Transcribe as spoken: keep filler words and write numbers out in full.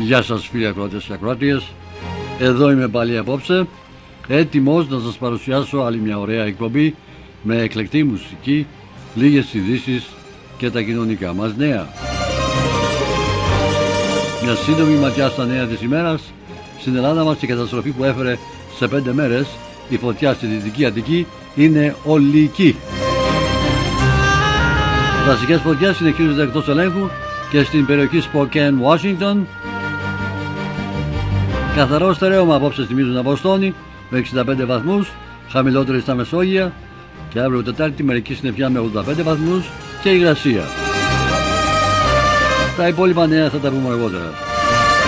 Γεια σας φίλοι ακροατές και ακροάτριες. Εδώ είμαι πάλι απόψε, έτοιμος να σας παρουσιάσω άλλη μια ωραία εκπομπή με εκλεκτή μουσική, λίγες ειδήσεις και τα κοινωνικά μας νέα. Μια σύντομη ματιά στα νέα της ημέρας. Στην Ελλάδα μας η καταστροφή που έφερε σε πέντε μέρες η φωτιά στη Δυτική Αττική είναι ολική. Δασικές φωτιές συνεχίζονται εκτός ελέγχου και στην περιοχή Spokane, Washington. Καθαρό στερέωμα απόψε θυμίζουν από Βοστόνη με εξήντα πέντε βαθμούς, χαμηλότερη στα Μεσόγεια, και αύριο Τετάρτη μερική συννεφιά με ογδόντα πέντε βαθμούς και υγρασία. Τα υπόλοιπα νέα θα τα πούμε αργότερα.